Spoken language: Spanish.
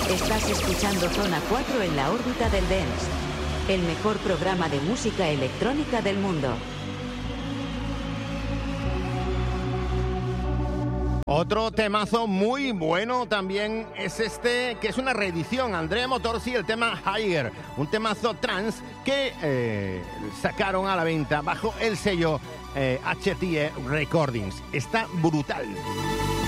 Estás escuchando Zona 4 en la órbita del dance. El mejor programa de música electrónica del mundo. Otro temazo muy bueno también es este, que es una reedición. Andrea Motorsi, el tema Higher, un temazo trance que sacaron a la venta bajo el sello HTE Recordings. Está brutal.